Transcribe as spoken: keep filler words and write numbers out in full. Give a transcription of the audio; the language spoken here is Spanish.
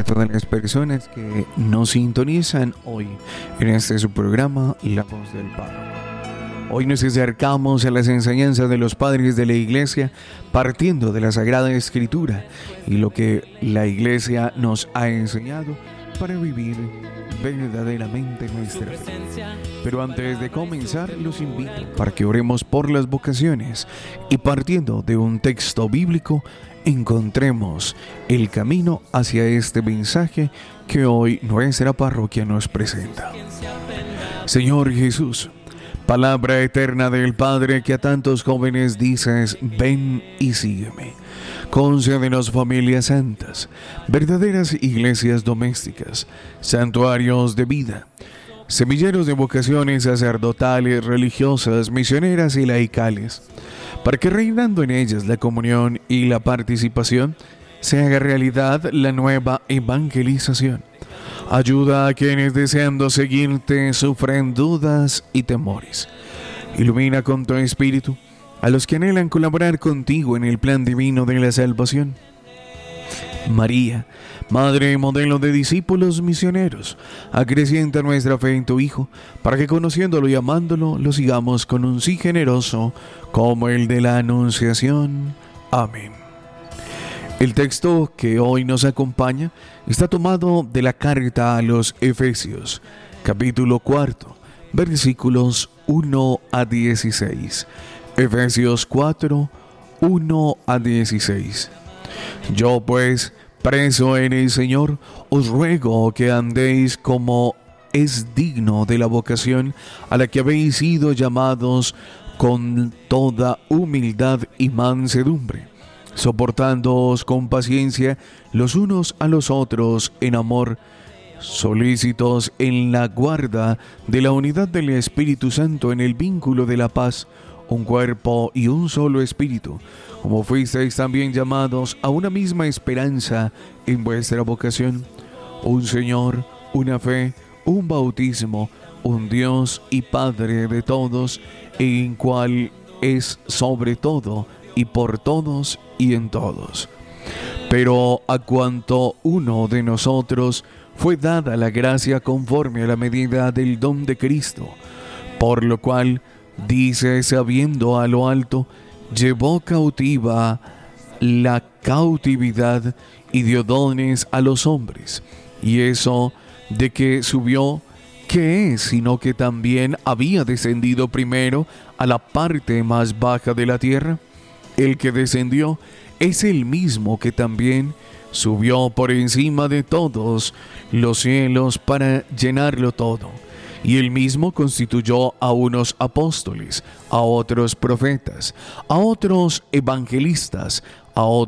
para todas las personas que nos sintonizan hoy en este su programa La Voz del Párroco. Hoy nos acercamos a las enseñanzas de los padres de la Iglesia partiendo de la Sagrada Escritura y lo que la Iglesia nos ha enseñado para vivir verdaderamente nuestra fe. Pero antes de comenzar, los invito para que oremos por las vocaciones y partiendo de un texto bíblico, encontremos el camino hacia este mensaje que hoy nuestra parroquia nos presenta. Señor Jesús, palabra eterna del Padre que a tantos jóvenes dices, ven y sígueme. Concédenos familias santas, verdaderas iglesias domésticas, santuarios de vida, semilleros de vocaciones sacerdotales, religiosas, misioneras y laicales, para que reinando en ellas la comunión y la participación, se haga realidad la nueva evangelización. Ayuda a quienes deseando seguirte sufren dudas y temores. Ilumina con tu espíritu a los que anhelan colaborar contigo en el plan divino de la salvación. María, Madre y modelo de discípulos misioneros, acrecienta nuestra fe en tu Hijo, para que conociéndolo y amándolo, lo sigamos con un sí generoso, como el de la Anunciación. Amén. El texto que hoy nos acompaña está tomado de la carta a los Efesios, capítulo cuarto, versículos uno a dieciséis. Efesios cuatro, uno a dieciséis. Yo pues, preso en el Señor, os ruego que andéis como es digno de la vocación a la que habéis sido llamados, con toda humildad y mansedumbre, soportándoos con paciencia los unos a los otros en amor, solícitos en la guarda de la unidad del Espíritu Santo en el vínculo de la paz, un cuerpo y un solo espíritu, como fuisteis también llamados a una misma esperanza en vuestra vocación, un Señor, una fe, un bautismo, un Dios y Padre de todos, en cual es sobre todo y por todos y en todos. Pero a cuanto uno de nosotros fue dada la gracia conforme a la medida del don de Cristo, por lo cual dice, sabiendo a lo alto, llevó cautiva la cautividad y dio dones a los hombres. Y eso de que subió, ¿qué es? Sino que también había descendido primero a la parte más baja de la tierra. El que descendió es el mismo que también subió por encima de todos los cielos para llenarlo todo. Y él mismo constituyó a unos apóstoles, a otros profetas, a otros evangelistas, a otros